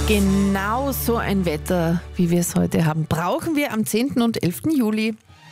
Genau so ein Wetter, wie wir es heute haben, brauchen wir am 10. und 11. Juli.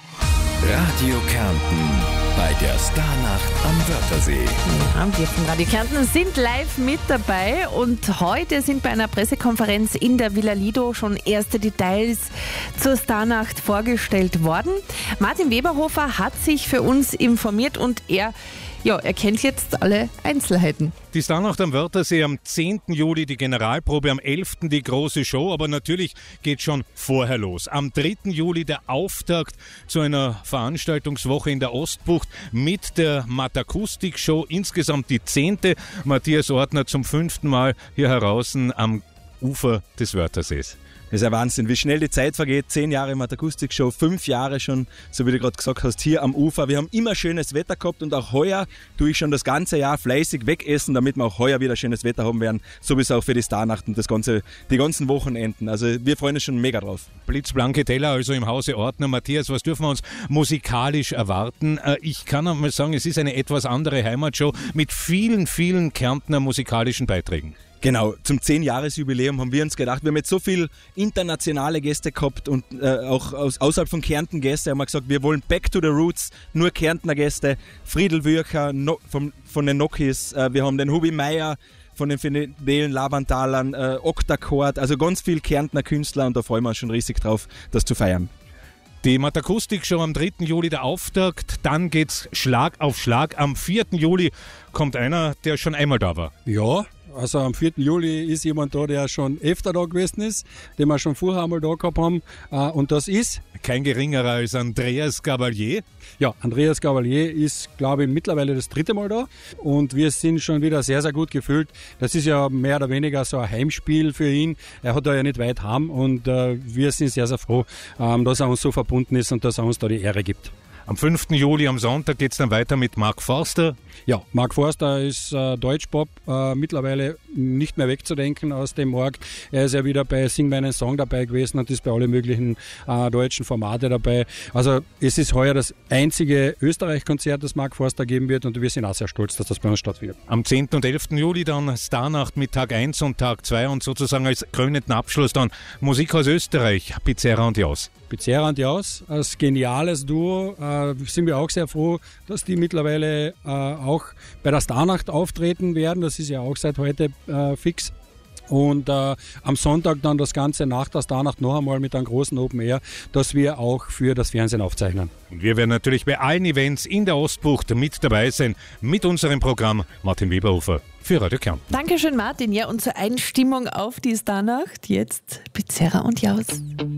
Radio Kärnten bei der Starnacht am Wörthersee. Ja, wir von Radio Kärnten sind live mit dabei und heute sind bei einer Pressekonferenz in der Villa Lido schon erste Details zur Starnacht vorgestellt worden. Martin Weberhofer hat sich für uns informiert und er kennt jetzt alle Einzelheiten. Die Starnacht am Wörthersee am 10. Juli, die Generalprobe, am 11. die große Show, aber natürlich geht schon vorher los. Am 3. Juli der Auftakt zu einer Veranstaltungswoche in der Ostbucht mit der Matakustik-Show, insgesamt die 10. Matthias Ortner zum 5. Mal hier heraus am Ufer des Wörthersees. Das ist ein Wahnsinn, wie schnell die Zeit vergeht. 10 Jahre Matakustik-Show, 5 Jahre schon, so wie du gerade gesagt hast, hier am Ufer. Wir haben immer schönes Wetter gehabt und auch heuer tue ich schon das ganze Jahr fleißig wegessen, damit wir auch heuer wieder schönes Wetter haben werden, so wie es auch für die Starnacht und die ganzen Wochenenden. Also wir freuen uns schon mega drauf. Blitzblanke Teller also im Hause Ortner. Matthias, was dürfen wir uns musikalisch erwarten? Ich kann einmal sagen, es ist eine etwas andere Heimatshow mit vielen, vielen Kärntner musikalischen Beiträgen. Genau, zum 10-Jahres-Jubiläum haben wir uns gedacht, wir haben jetzt so viele internationale Gäste gehabt und auch außerhalb von Kärnten Gäste, haben wir gesagt, wir wollen back to the roots, nur Kärntner Gäste, Friedel Würcher von den Nokis, wir haben den Hubi Meier von den Fidelen Labantalern, Octachord, also ganz viele Kärntner Künstler und da freuen wir uns schon riesig drauf, das zu feiern. Die Matakustik-Show am 3. Juli der Auftakt, dann geht's Schlag auf Schlag. Am 4. Juli kommt einer, der schon einmal da war. Ja, also am 4. Juli ist jemand da, der schon öfter da gewesen ist, den wir schon vorher einmal da gehabt haben. Und das ist? Kein geringerer als Andreas Gabalier. Ja, Andreas Gabalier ist, glaube ich, mittlerweile das 3. Mal da. Und wir sind schon wieder sehr, sehr gut gefüllt. Das ist ja mehr oder weniger so ein Heimspiel für ihn. Er hat da ja nicht weit heim und wir sind sehr, sehr froh, dass er uns so verbunden ist und dass er uns da die Ehre gibt. Am 5. Juli, am Sonntag, geht es dann weiter mit Mark Forster. Ja, Mark Forster ist Deutschpop, mittlerweile nicht mehr wegzudenken aus dem Markt. Er ist ja wieder bei Sing meinen Song dabei gewesen und ist bei allen möglichen deutschen Formate dabei. Also es ist heuer das einzige Österreich-Konzert, das Mark Forster geben wird und wir sind auch sehr stolz, dass das bei uns stattfindet. Am 10. und 11. Juli dann Starnacht mit Tag 1 und Tag 2 und sozusagen als krönenden Abschluss dann Musik aus Österreich, Pizzerra und Jaus. Pizzerra und Jaus, als geniales Duo, sind wir auch sehr froh, dass die mittlerweile auch bei der Starnacht auftreten werden. Das ist ja auch seit heute fix. Und am Sonntag dann das Ganze nach der Starnacht noch einmal mit einem großen Open Air, das wir auch für das Fernsehen aufzeichnen. Und wir werden natürlich bei allen Events in der Ostbucht mit dabei sein, mit unserem Programm. Martin Weberhofer für Radio Kärnten. Dankeschön, Martin. Ja, und zur Einstimmung auf die Starnacht jetzt Pizzerra und Jaus.